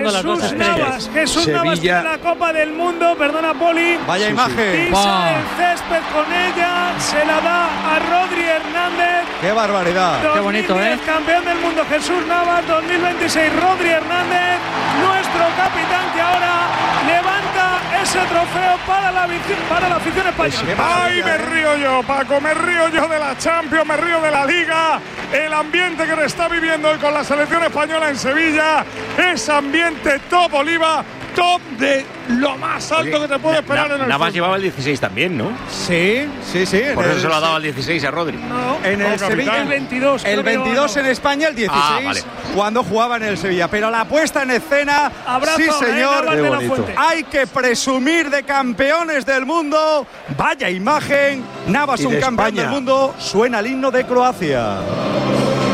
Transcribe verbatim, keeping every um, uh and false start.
con las dos estrellas. Navas, Jesús Sevilla. Navas tiene la Copa del Mundo, perdona Poli. Vaya Sí, imagen. Pisa Wow. el césped con ella, se la da a Rodri Hernández. Qué barbaridad. Qué bonito, dos mil diez, ¿eh? Campeón del mundo Jesús Navas, dos mil veintiséis Rodri Hernández, nuestro capitán que ahora levanta ese trofeo para la, para la afición española. Ay, me río yo, Paco, me río yo de la Champions, me río de la Liga, el ambiente que le está viviendo hoy con la selección española en Sevilla, es ambiente top Oliva, top de lo más alto Oye, que te puede esperar Na- en el Navas fútbol. llevaba el dieciséis también, ¿no? Sí, sí, sí. Por en eso el- se lo ha dado al dieciséis a Rodri. No, En el No, Sevilla. capitán. el veintidós. El creo que veintidós llevaba, en España, el dieciséis Ah, vale. cuando jugaba en el Sevilla. Pero la puesta en escena, Abrazo sí ahora, ¿eh? señor, Navas Qué de la bonito. Fuente. hay que presumir de campeones del mundo. Vaya imagen, Navas Y un de campeón España. del mundo, suena el himno de Croacia.